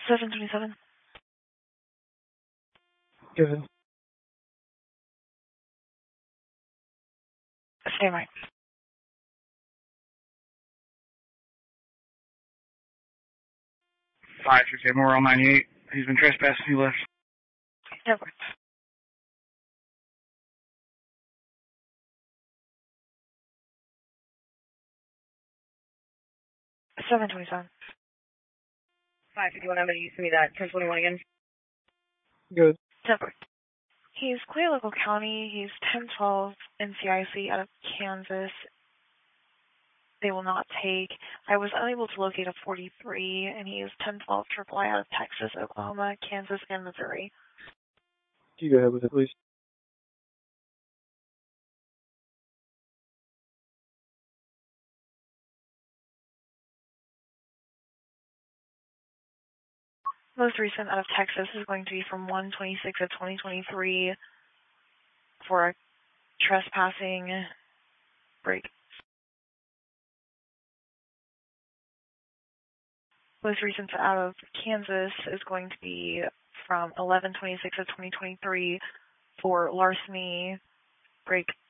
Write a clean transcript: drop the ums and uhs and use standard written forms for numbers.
727. Given. Stay right. 558 Memorial 98. He's been trespassing. He left. That works. $727. 551, I'm going to use me that 1021 again. Good. That works. He's Clay Local County. He's 1012 NCIC out of Kansas. They will not take. I was unable to locate a 43, and he is 1012 AAA out of Texas, Oklahoma, Kansas, and Missouri. You go ahead with it, please. Most recent out of Texas is going to be from 1/26 of 2023 for a trespassing break. Most recent out of Kansas is going to be from 11/26 of 2023 for larceny break